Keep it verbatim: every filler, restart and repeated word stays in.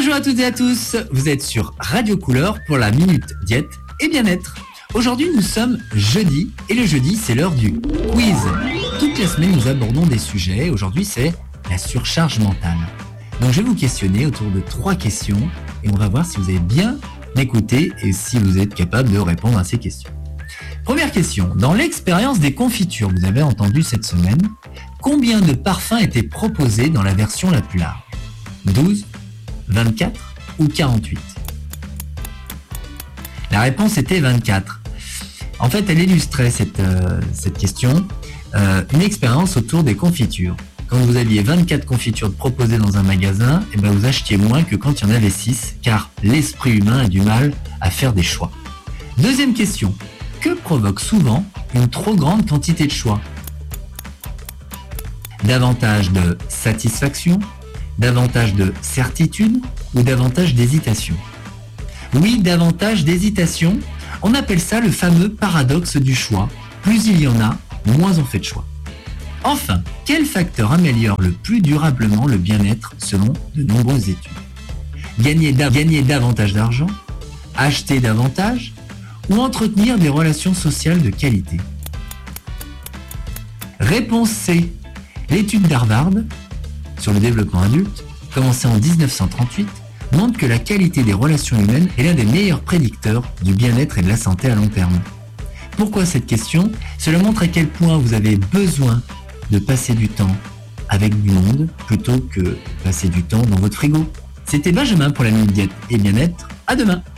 Bonjour à toutes et à tous, vous êtes sur Radio Couleur pour la Minute Diète et Bien-être. Aujourd'hui nous sommes jeudi et le jeudi c'est l'heure du quiz. Toute la semaine nous abordons des sujets, aujourd'hui c'est la surcharge mentale. Donc je vais vous questionner autour de trois questions et on va voir si vous avez bien écouté et si vous êtes capable de répondre à ces questions. Première question, dans l'expérience des confitures, vous avez entendu cette semaine, combien de parfums étaient proposés dans la version la plus large ? douze, vingt-quatre ou quarante-huit ? La réponse était vingt-quatre. En fait, elle illustrait cette, euh, cette question, euh, une expérience autour des confitures. Quand vous aviez vingt-quatre confitures proposées dans un magasin, eh ben vous achetiez moins que quand il y en avait six, car l'esprit humain a du mal à faire des choix. Deuxième question, que provoque souvent une trop grande quantité de choix ? Davantage de satisfaction, davantage de certitude ou davantage d'hésitation ? Oui, davantage d'hésitation. On appelle ça le fameux paradoxe du choix. Plus il y en a, moins on fait de choix. Enfin, quel facteur améliore le plus durablement le bien-être selon de nombreuses études ? Gagner, da- gagner davantage d'argent, acheter davantage ou entretenir des relations sociales de qualité ? Réponse C. L'étude d'Harvard sur le développement adulte, commencée en dix-neuf cent trente-huit, montre que la qualité des relations humaines est l'un des meilleurs prédicteurs du bien-être et de la santé à long terme. Pourquoi cette question ? Cela montre à quel point vous avez besoin de passer du temps avec du monde plutôt que passer du temps dans votre frigo. C'était Benjamin pour la Minute Diète et Bien-être. À demain.